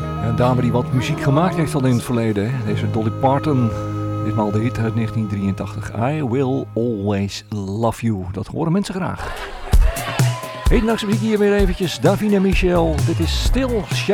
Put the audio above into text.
Een dame die wat muziek gemaakt heeft al in het verleden. Hè? Deze Dolly Parton. Ditmaal de hit uit 1983. I Will Always Love You. Dat horen mensen graag. Hedendaagse muziek hier weer eventjes. Davina Michel. Dit is Still